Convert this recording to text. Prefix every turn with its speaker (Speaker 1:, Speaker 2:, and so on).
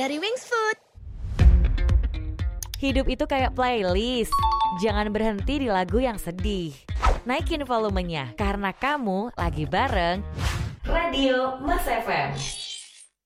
Speaker 1: dari Wings Food.
Speaker 2: Hidup itu kayak playlist. Jangan berhenti di lagu yang sedih. Naikin volumenya, karena kamu lagi bareng Radio Mas FM.